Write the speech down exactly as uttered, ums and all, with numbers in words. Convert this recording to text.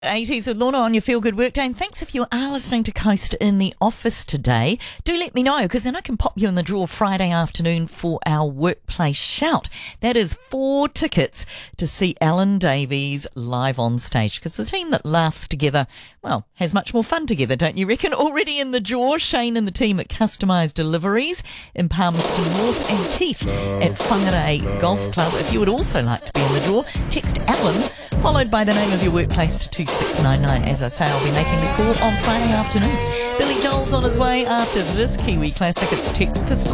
eighties with Lorna on your Feel Good Workday. And thanks if you are listening to Coast in the office today. Do let me know, because then I can pop you in the draw Friday afternoon for our Workplace Shout. That is four tickets to see Alan Davies live on stage, because the team that laughs together, well, has much more fun together, don't you reckon? Already in the draw, Shane and the team at Customised Deliveries in Palmerston North, and Keith at Whangarei Golf Club. If you would also like to be in the draw, text Alan followed by the name of your workplace to two six nine nine. As I say, I'll be making the call on Friday afternoon. Billy Joel's on his way after this Kiwi classic. It's Tex Pistol.